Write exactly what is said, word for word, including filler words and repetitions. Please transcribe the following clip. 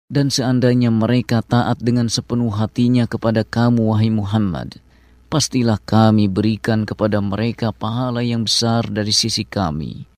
Dan seandainya mereka taat dengan sepenuh hatinya kepada kamu, wahai Muhammad, pastilah kami berikan kepada mereka pahala yang besar dari sisi kami.